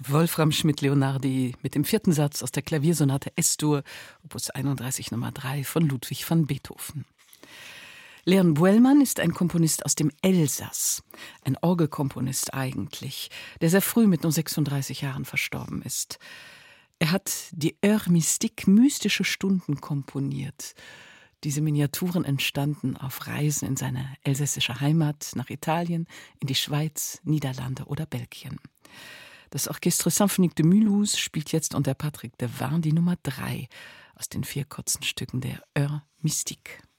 Wolfram Schmidt-Leonardi mit dem 4. Satz aus der Klaviersonate S-Dur, Opus 31 Nummer 3 von Ludwig van Beethoven. Leon Boëlmann ist ein Komponist aus dem Elsass, ein Orgelkomponist eigentlich, der sehr früh mit nur 36 Jahren verstorben ist. Er hat die Heure Mystique, mystische Stunden, komponiert. Diese Miniaturen entstanden auf Reisen in seine elsässische Heimat, nach Italien, in die Schweiz, Niederlande oder Belgien. Das Orchestre Symphonique de Mulhouse spielt jetzt unter Patrick Devin die Nummer 3 aus den 4 kurzen Stücken der Heure Mystique.